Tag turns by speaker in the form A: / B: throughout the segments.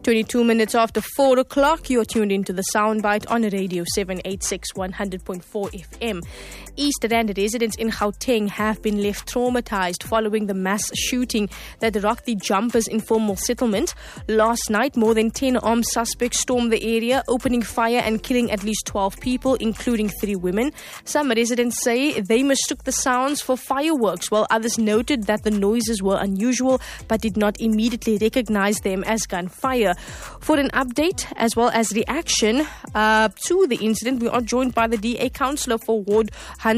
A: 22 minutes after 4 o'clock, you're tuned into the Soundbite on Radio 786 100.4 FM. East Rand residents in Gauteng have been left traumatized following the mass shooting that rocked the Jumpers informal settlement. Last night, more than 10 armed suspects stormed the area, opening fire and killing at least 12 people, including 3 women. Some residents say they mistook the sounds for fireworks, while others noted that the noises were unusual but did not immediately recognize them as gunfire. For an update as well as reaction to the incident, we are joined by the DA councillor for Ward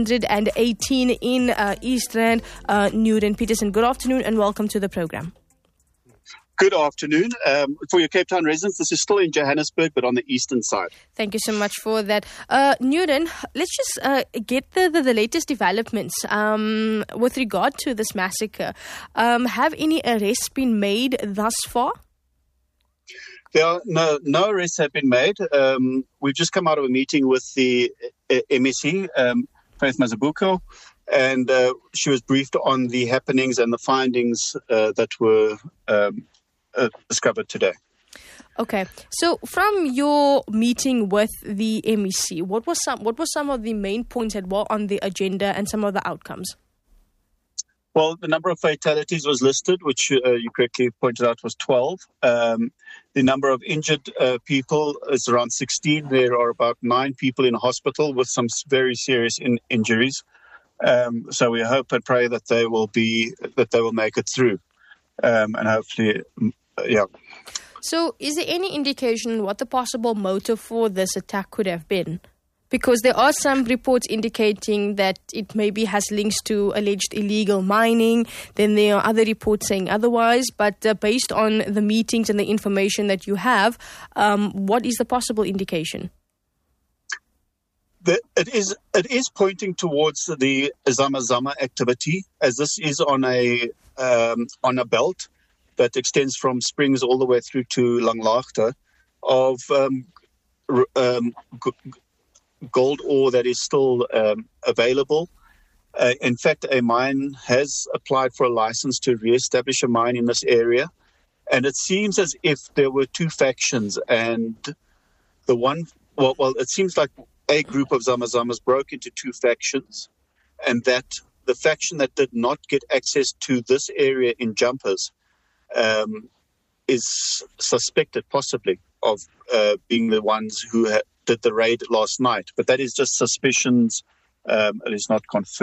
A: 118 in East Rand, Nuren Petersen. Good afternoon and welcome to the program.
B: Good afternoon. For your Cape Town residents, this is still in Johannesburg, but on the eastern side.
A: Thank you so much for that. Nuren, let's just get the latest developments with regard to this massacre. Have any arrests been made thus far?
B: There are no arrests have been made. We've just come out of a meeting with the MEC, Faith Mazibuko, and she was briefed on the happenings and the findings that were discovered today.
A: Okay, so from your meeting with the MEC, what were some of the main points that were on the agenda and some of the outcomes?
B: Well, the number of fatalities was listed, which you correctly pointed out was 12. The number of injured people is around 16. There are about 9 people in hospital with some very serious injuries. So we hope and pray that they will make it through, and hopefully, yeah.
A: So, is there any indication what the possible motive for this attack could have been? Because there are some reports indicating that it maybe has links to alleged illegal mining. Then there are other reports saying otherwise. But based on the meetings and the information that you have, what is the possible indication?
B: It is pointing towards the Zama Zama activity, as this is on a belt that extends from Springs all the way through to Langlaagte of gold ore that is still available. In fact, a mine has applied for a license to re-establish a mine in this area, and it seems as if there were 2 factions, and it seems like a group of Zama-Zamas broke into 2 factions, and that the faction that did not get access to this area in Jumpers is suspected possibly of being the ones who did the raid last night. But that is just suspicions. It is not confirmed.